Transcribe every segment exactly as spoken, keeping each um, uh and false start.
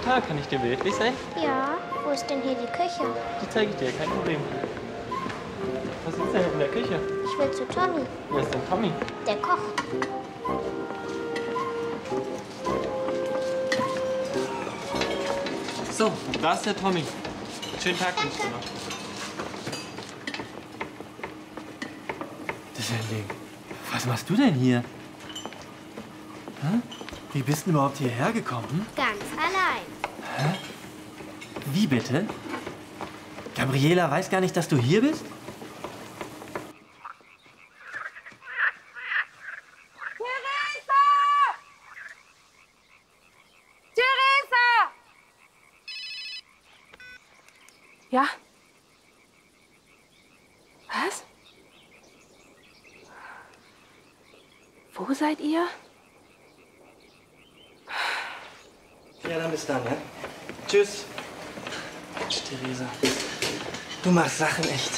klar, kann ich dir behilflich sein? Ja, wo ist denn hier die Küche? Die zeige ich dir, kein Problem. Was ist denn in der Küche? Ich will zu Tommy. Wer ist denn Tommy? Der Koch. So, da ist der Tommy. Schönen Tag wünsche ich dir noch. Das ist ja ein Ding. Was machst du denn hier? Hä? Wie bist du überhaupt hierher gekommen? Ganz allein. Hä? Wie bitte? Gabriela weiß gar nicht, dass du hier bist? Theresa! Theresa! Ja? Was? Wo seid ihr? Ja, dann bis dann, ne? Tschüss. Mensch, Theresa. Du machst Sachen echt.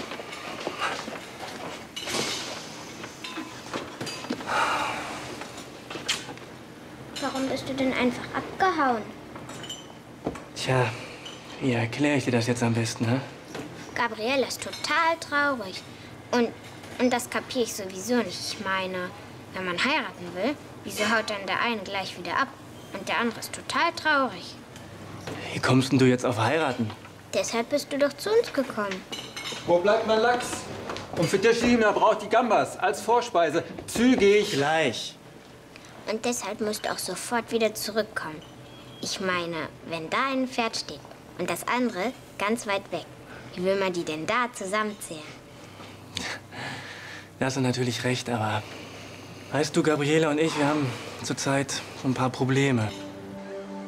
Warum bist du denn einfach abgehauen? Tja, wie erkläre ich dir das jetzt am besten, ne? Gabriele ist total traurig. Und, und das kapiere ich sowieso nicht. Ich meine, wenn man heiraten will, wieso haut dann der eine gleich wieder ab? Und der andere ist total traurig. Wie kommst denn du jetzt auf heiraten? Deshalb bist du doch zu uns gekommen. Wo bleibt mein Lachs? Und für Tischina braucht die Gambas als Vorspeise. Zügig. Gleich. Und deshalb musst du auch sofort wieder zurückkommen. Ich meine, wenn da ein Pferd steht und das andere ganz weit weg, wie will man die denn da zusammenzählen? Da hast du natürlich recht, aber weißt du, Gabriela und ich, wir haben zurzeit so ein paar Probleme.